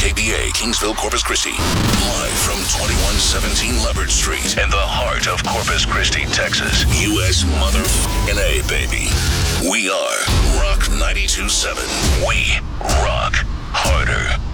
KBA, Kingsville, Corpus Christi. Live from 2117 Leopard Street in the heart of Corpus Christi, Texas. U.S. motherfucking A, baby. We are Rock 92.7. We rock harder.